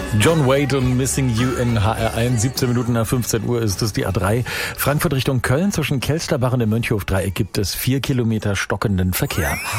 John Wade und Missing You in HR1. 17 Minuten nach 15 Uhr ist es die A3. Frankfurt Richtung Köln zwischen Kelsterbach und dem Mönchhof-Dreieck gibt es 4 Kilometer stockenden Verkehr.